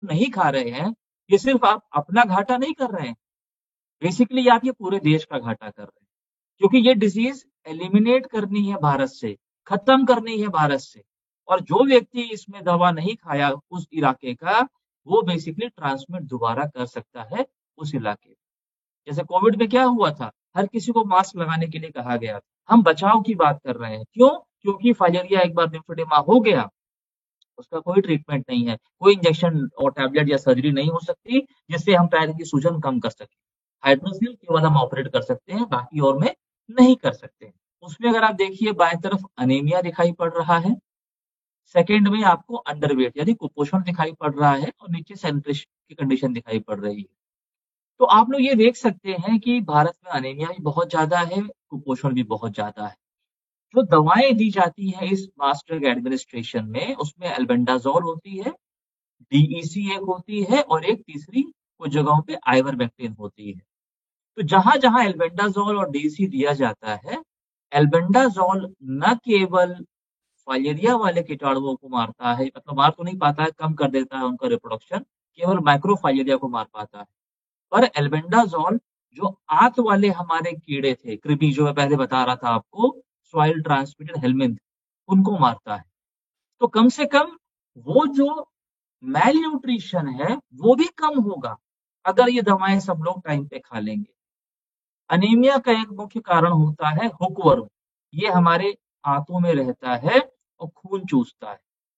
नहीं खा रहे हैं, ये सिर्फ आप अपना घाटा नहीं कर रहे हैं, बेसिकली आप ये पूरे देश का घाटा कर रहे हैं। क्योंकि ये डिजीज एलिमिनेट करनी है भारत से, खत्म करनी है भारत से, और जो व्यक्ति इसमें दवा नहीं खाया उस इलाके का, वो बेसिकली ट्रांसमिट दोबारा कर सकता है उस इलाके में। जैसे कोविड में क्या हुआ था, हर किसी को मास्क लगाने के लिए कहा गया था। हम बचाव की बात कर रहे हैं, क्यों? क्योंकि फाइलेरिया एक बार लिम्फोडेमा हो गया, उसका कोई ट्रीटमेंट नहीं है, कोई इंजेक्शन और टैबलेट या सर्जरी नहीं हो सकती जिससे हम पैर की सूजन कम कर सकें। हाइड्रोसील केवल हम ऑपरेट कर सकते हैं, बाकी और में नहीं कर सकते हैं। उसमें अगर आप देखिए बाएं तरफ अनीमिया दिखाई पड़ रहा है, सेकंड में आपको अंडरवेट यानी कुपोषण दिखाई पड़ रहा है, और नीचे सेंट्रिश की कंडीशन दिखाई पड़ रही है। तो आप लोग ये देख सकते हैं कि भारत में अनीमिया भी बहुत ज्यादा है, कुपोषण भी बहुत ज्यादा है। जो दवाएं दी जाती हैं इस मास ड्रग एडमिनिस्ट्रेशन में, उसमें एल्बेंडाजोल होती है, डीईसी एक होती है, और एक तीसरी कुछ जगहों पे आइवरमेक्टिन होती है। तो जहां जहां एल्बेंडाजोल और डीईसी दिया जाता है, एल्बेंडाजोल न केवल फाइलेरिया वाले कीटाणुओं को मारता है, मतलब मार तो नहीं पाता है, कम कर देता है उनका रिप्रोडक्शन, केवल माइक्रोफाइलेरिया को मार पाता है। पर एल्बेंडाजोल जो आंत वाले हमारे कीड़े थे, कृमि, जो मैं पहले बता रहा था आपको, सॉइल ट्रांसमिटेड हेलमिंथ, उनको मारता है। तो कम से कम वो जो मेल न्यूट्रिशन है वो भी कम होगा अगर ये दवाएं सब लोग टाइम पे खा लेंगे। अनीमिया का एक मुख्य कारण होता है हुकवर्म। ये हमारे आंतों में रहता है और खून चूसता है।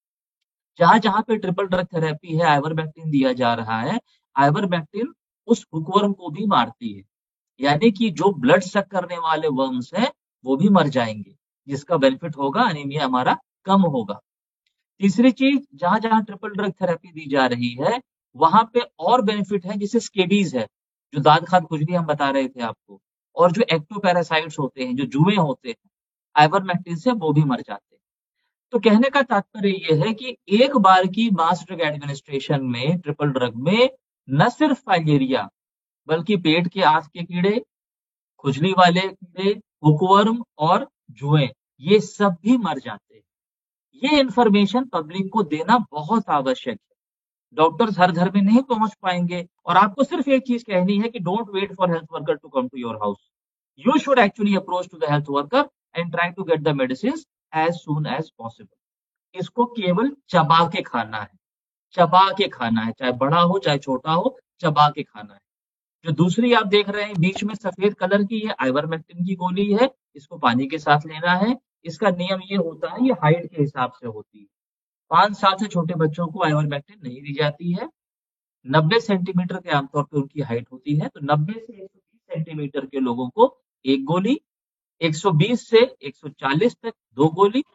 जहां जहां पे ट्रिपल ड्रग थेरेपी है, आइवरमेक्टिन दिया जा रहा है, आइवरमेक्टिन उस हुकवर्म को भी मारती है, यानी कि जो ब्लड सक करने वाले वर्म्स हैं वो भी मर जाएंगे, जिसका बेनिफिट होगा, अनीमिया हमारा कम होगा। तीसरी चीज, जहां जहां ट्रिपल ड्रग थेरेपी दी जा रही है वहां पे और बेनिफिट है, जैसे स्केबीज है, जो दाद खाद खुजली हम बता रहे थे आपको, और जो एक्टोपैरासाइट्स होते हैं, जो जुए होते हैं, आइवरमेक्टिन से वो भी मर जाते हैं। तो कहने का तात्पर्य ये है कि एक बार की मास ड्रग एडमिनिस्ट्रेशन में, ट्रिपल ड्रग में, न सिर्फ फाइलेरिया बल्कि पेट के आंत के कीड़े, खुजली वाले कीड़े, हुकवर्म और जुए, ये सब भी मर जाते हैं। ये इंफॉर्मेशन पब्लिक को देना बहुत आवश्यक है। डॉक्टर्स हर घर में नहीं पहुंच पाएंगे, और आपको सिर्फ एक चीज कहनी है कि don't wait for health worker to come to your house. You should actually approach to the health worker and try to get the medicine as soon as possible. इसको केवल चबा के खाना है, चबा के खाना है, चाहे बड़ा हो चाहे छोटा हो, चबा के खाना है। जो दूसरी आप देख रहे हैं बीच में सफेद कलर की, ये आइवरमेक्टिन की गोली है, इसको पानी के साथ लेना है। इसका नियम ये होता है, ये हाइट के हिसाब से होती है। 5 साल से छोटे बच्चों को आइवरमेक्टिन नहीं दी जाती है। 90 सेंटीमीटर के आमतौर पर उनकी हाइट होती है, तो 90 से 120 सेंटीमीटर के लोगों को एक गोली, 120 से 140 तक 2 गोली,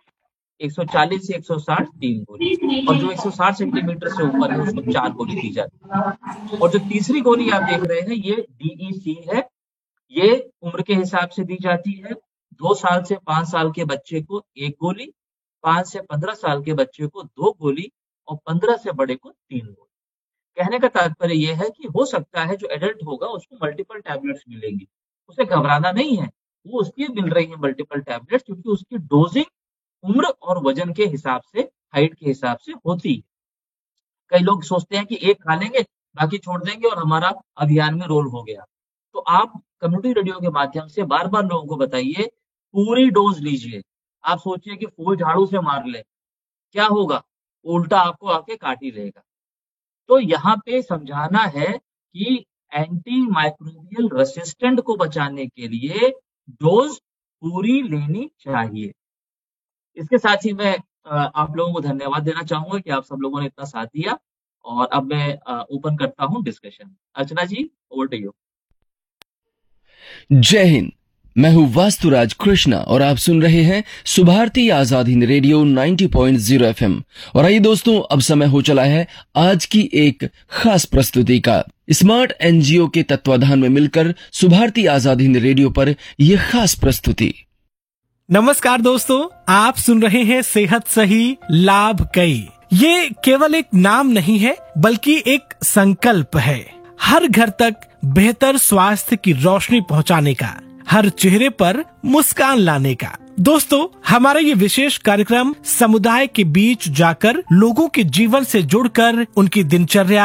140 से 160 3 गोली, और जो 160 सेंटीमीटर से ऊपर है उसको 4 गोली दी जाती है। और जो तीसरी गोली आप देख रहे हैं ये डीईसी है, ये उम्र के हिसाब से दी जाती है। 2 साल से 5 साल के बच्चे को 1 गोली, 5 से 15 साल के बच्चे को 2 गोली, और 15 से बड़े को 3 गोली। कहने का तात्पर्य यह है कि हो सकता है जो एडल्ट होगा उसको मल्टीपल टैबलेट्स मिलेंगी, उसे घबराना नहीं है, वो उसकी मिल रही है मल्टीपल टैबलेट्स, क्योंकि उसकी डोजिंग उम्र और वजन के हिसाब से, हाइट के हिसाब से होती है। कई लोग सोचते हैं कि एक खा लेंगे बाकी छोड़ देंगे और हमारा अभियान में रोल हो गया। तो आप कम्युनिटी रेडियो के माध्यम से बार बार लोगों को बताइए, पूरी डोज लीजिए। आप सोचिए कि फूल झाड़ू से मार ले, क्या होगा? उल्टा आपको आके काट ही लेगा। तो यहाँ पे समझाना है कि एंटी माइक्रोबियल रेसिस्टेंट को बचाने के लिए डोज पूरी लेनी चाहिए। इसके साथ ही मैं आप लोगों को धन्यवाद देना चाहूंगा कि आप सब लोगों ने इतना साथ दिया, और अब मैं ओपन करता हूं discussion. Archana ji, over to you. जय हिंद। मैं हूं वास्तुराज कृष्णा और आप सुन रहे हैं सुभारती आजाद हिंद रेडियो 90.0 एफएम। और आइए दोस्तों, अब समय हो चला है आज की एक खास प्रस्तुति का। स्मार्ट एनजीओ के तत्वाधान में मिलकर सुभारती आजाद हिंद रेडियो पर यह खास प्रस्तुति। नमस्कार दोस्तों, आप सुन रहे हैं सेहत सही लाभ कई। ये केवल एक नाम नहीं है बल्कि एक संकल्प है, हर घर तक बेहतर स्वास्थ्य की रोशनी पहुंचाने का, हर चेहरे पर मुस्कान लाने का। दोस्तों, हमारा ये विशेष कार्यक्रम समुदाय के बीच जाकर लोगों के जीवन से जुड़कर उनकी दिनचर्या,